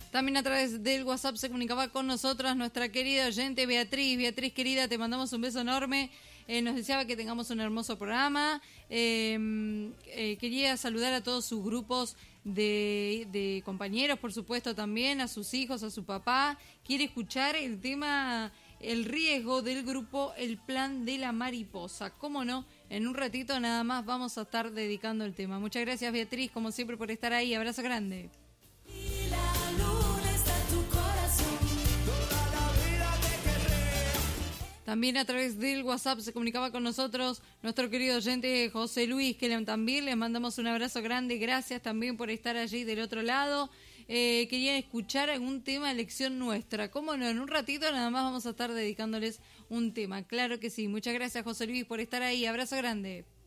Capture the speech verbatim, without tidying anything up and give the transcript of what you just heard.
También a través del WhatsApp se comunicaba con nosotras nuestra querida oyente Beatriz. Beatriz, querida, te mandamos un beso enorme. Eh, nos deseaba que tengamos un hermoso programa. Eh, eh, quería saludar a todos sus grupos de, de compañeros, por supuesto, también, a sus hijos, a su papá. Quiere escuchar el tema, el riesgo del grupo El Plan de la Mariposa. ¿Cómo no? En un ratito nada más vamos a estar dedicando el tema. Muchas gracias, Beatriz, como siempre, por estar ahí. Abrazo grande. También a través del WhatsApp se comunicaba con nosotros nuestro querido oyente José Luis, que también les mandamos un abrazo grande. Gracias también por estar allí del otro lado. Eh, querían escuchar algún tema, elección nuestra. ¿Cómo no? En un ratito nada más vamos a estar dedicándoles un tema. Claro que sí. Muchas gracias, José Luis, por estar ahí. Abrazo grande.